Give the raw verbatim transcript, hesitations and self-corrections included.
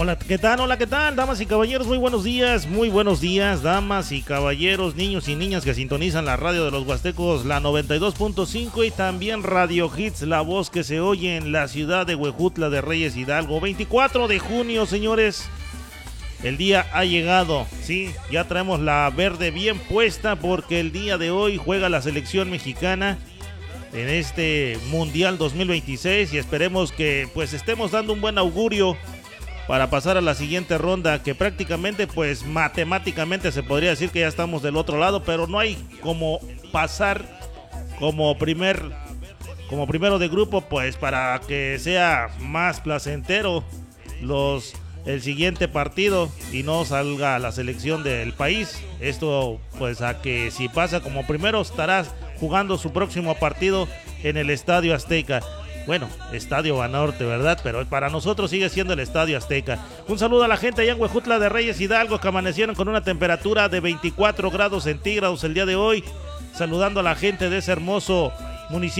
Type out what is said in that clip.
Hola, ¿qué tal? Hola, ¿qué tal? Damas y caballeros, muy buenos días, muy buenos días, damas y caballeros, niños y niñas que sintonizan la radio de los Huastecos, la noventa y dos punto cinco y también Radio Hits, la voz que se oye en la ciudad de Huejutla de Reyes Hidalgo. veinticuatro de junio, señores, el día ha llegado, sí, ya traemos la verde bien puesta porque el día de hoy juega la selección mexicana en este Mundial dos mil veintiséis y esperemos que pues estemos dando un buen augurio para pasar a la siguiente ronda, que prácticamente pues matemáticamente se podría decir que ya estamos del otro lado, pero no hay como pasar como primer como primero de grupo, pues para que sea más placentero los el siguiente partido y no salga la selección del país. Esto pues a que si pasa como primero estarás jugando su próximo partido en el Estadio Azteca. Bueno, Estadio Banorte, ¿verdad? Pero para nosotros sigue siendo el Estadio Azteca. Un saludo a la gente allá en Huejutla de Reyes Hidalgo, que amanecieron con una temperatura de veinticuatro grados centígrados el día de hoy. Saludando a la gente de ese hermoso municipio